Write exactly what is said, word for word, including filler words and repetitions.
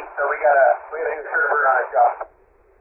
so we gotta we gotta insert her on a job.